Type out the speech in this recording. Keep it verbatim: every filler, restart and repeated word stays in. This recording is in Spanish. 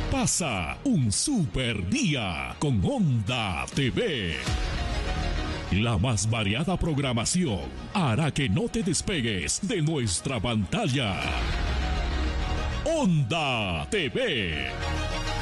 Pasa un super día con Onda T V. La más variada programación hará que no te despegues de nuestra pantalla. Onda T V.